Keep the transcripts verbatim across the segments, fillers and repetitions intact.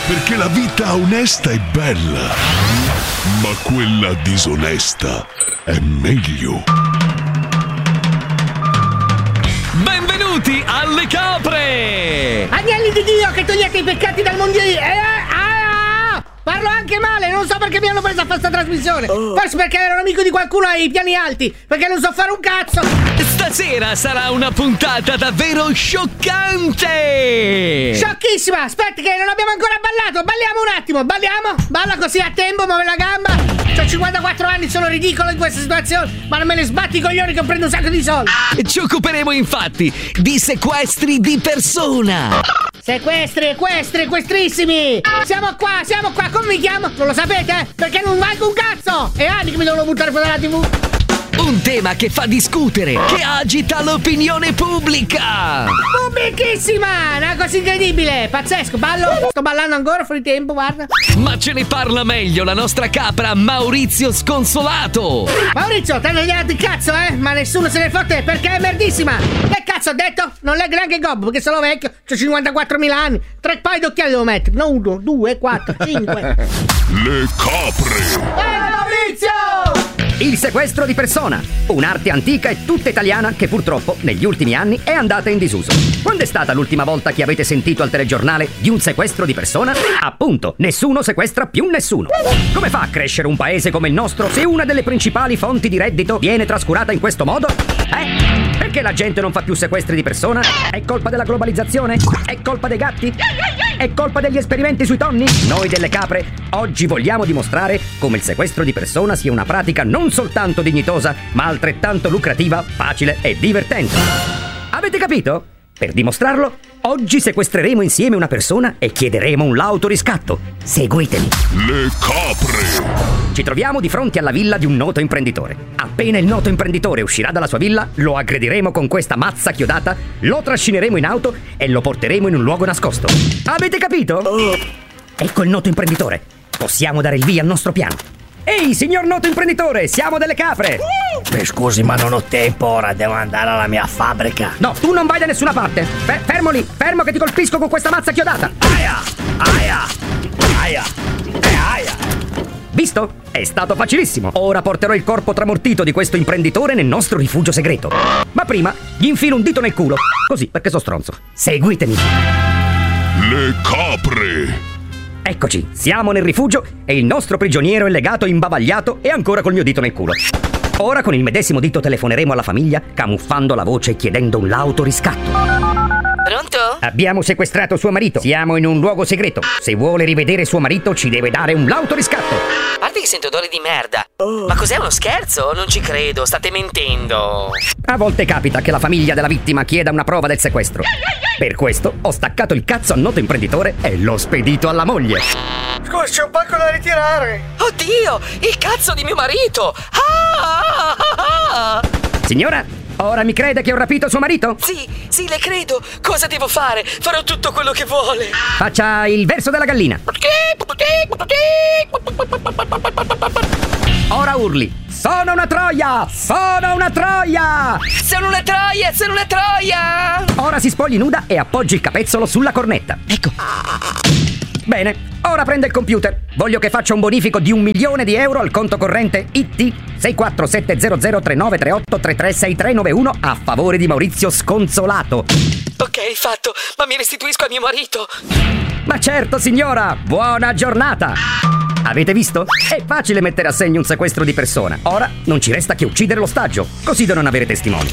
Perché la vita onesta è bella, ma quella disonesta è meglio. Benvenuti alle capre! Agnelli di Dio che togliete i peccati dal mondo. Eh, ah, parlo anche male, non so perché mi hanno preso a fare sta trasmissione. Forse perché ero un amico di qualcuno ai piani alti, perché non so fare un cazzo. Stasera sarà una puntata davvero scioccante! Sciocchissima! Aspetta che non abbiamo ancora ballato. Balliamo un attimo, balliamo. Balla così a tempo, muove la gamba. Ho cinquantaquattro anni, sono ridicolo in questa situazione, ma non me ne sbatti i coglioni che prendo un sacco di soldi. Ci occuperemo infatti di sequestri di persona. Sequestri, equestri, equestrissimi. Siamo qua, siamo qua, come mi chiamo? Non lo sapete, eh? Perché non valgo un cazzo. È anni che mi devono buttare fuori dalla tivù. Un tema che fa discutere, che agita l'opinione pubblica. Pubblichissima, una cosa incredibile, pazzesco, ballo, sto ballando ancora fuori tempo, guarda. Ma ce ne parla meglio la nostra capra Maurizio Sconsolato. Maurizio, te ne hai dato il cazzo, eh? Ma nessuno se ne fotte perché è merdissima. Che cazzo ho detto? Non leggo neanche Gobbo perché sono vecchio, ho cinquantaquattromila anni. Tre paio d'occhiali devo mettere, no uno, due, quattro, cinque. Le capre. Eh, Maurizio! Il sequestro di persona, un'arte antica e tutta italiana che purtroppo negli ultimi anni è andata in disuso. Quando è stata l'ultima volta che avete sentito al telegiornale di un sequestro di persona? Appunto, nessuno sequestra più nessuno. Come fa a crescere un paese come il nostro se una delle principali fonti di reddito viene trascurata in questo modo? Eh? Perché la gente non fa più sequestri di persona? È colpa della globalizzazione? È colpa dei gatti? È colpa degli esperimenti sui tonni? Noi delle capre oggi vogliamo dimostrare come il sequestro di persona sia una pratica non soltanto dignitosa, ma altrettanto lucrativa, facile e divertente. Avete capito? Per dimostrarlo, oggi sequestreremo insieme una persona e chiederemo un lauto riscatto. Seguitemi. Le capre. Ci troviamo di fronte alla villa di un noto imprenditore. Appena il noto imprenditore uscirà dalla sua villa, lo aggrediremo con questa mazza chiodata, lo trascineremo in auto e lo porteremo in un luogo nascosto. Avete capito? Ecco il noto imprenditore. Possiamo dare il via al nostro piano. Ehi, signor noto imprenditore, siamo delle capre! Mi scusi, ma non ho tempo ora, devo andare alla mia fabbrica. No, tu non vai da nessuna parte. Fe- fermo lì, fermo che ti colpisco con questa mazza chiodata. Aia! Aia! Aia! E aia! Visto? È stato facilissimo. Ora porterò il corpo tramortito di questo imprenditore nel nostro rifugio segreto. Ma prima gli infilo un dito nel culo. Così, perché so stronzo. Seguitemi. Le capre. Eccoci, siamo nel rifugio e il nostro prigioniero è legato, imbavagliato e ancora col mio dito nel culo. Ora con il medesimo dito telefoneremo alla famiglia, camuffando la voce e chiedendo un lauto riscatto. Pronto? Abbiamo sequestrato suo marito. Siamo in un luogo segreto. Se vuole rivedere suo marito ci deve dare un lauto riscatto. A parte che sento odore di merda. Ma cos'è, uno scherzo? Non ci credo, state mentendo. A volte capita che la famiglia della vittima chieda una prova del sequestro. Per questo ho staccato il cazzo al noto imprenditore e l'ho spedito alla moglie. Scusi, c'è un pacco da ritirare. Oddio, il cazzo di mio marito. Ah, ah, ah, ah. Signora, ora mi crede che ho rapito suo marito? Sì, sì, le credo. Cosa devo fare? Farò tutto quello che vuole. Faccia il verso della gallina. Ora urli. Sono una troia! Sono una troia! Sono una troia, sono una troia! Ora si spogli nuda e appoggi il capezzolo sulla cornetta. Ecco. Bene, ora prende il computer. Voglio che faccia un bonifico di un milione di euro al conto corrente I T sei quattro sette zero zero tre nove tre otto tre tre sei tre nove uno a favore di Maurizio Sconsolato. Ok, fatto, ma mi restituisco a mio marito. Ma certo, signora! Buona giornata! Avete visto? È facile mettere a segno un sequestro di persona. Ora non ci resta che uccidere l'ostaggio, così da non avere testimoni.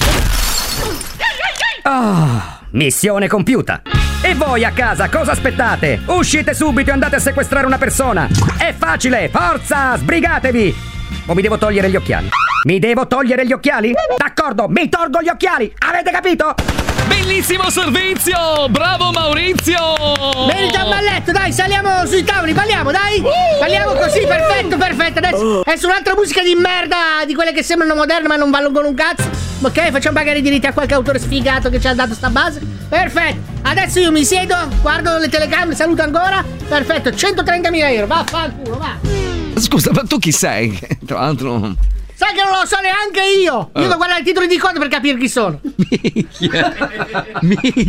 Oh, missione compiuta. E voi a casa cosa aspettate? Uscite subito e andate a sequestrare una persona. È facile, forza, sbrigatevi. O mi devo togliere gli occhiali? Mi devo togliere gli occhiali? D'accordo, mi tolgo gli occhiali. Avete capito? Bellissimo servizio! Bravo Maurizio! Merita un balletto, dai, saliamo sui tavoli, balliamo, dai! Balliamo così, perfetto, perfetto. Adesso è su un'altra musica di merda, di quelle che sembrano moderne ma non valgono un cazzo. Ok, facciamo pagare i diritti a qualche autore sfigato che ci ha dato sta base. Perfetto, adesso io mi siedo, guardo le telecamere, saluto ancora. Perfetto, centotrentamila euro, vaffanculo, va! Scusa, ma tu chi sei? Tra l'altro... Sai che non lo so neanche io! Io devo guardare i titoli di coda per capire chi sono. Minchia. Minchia.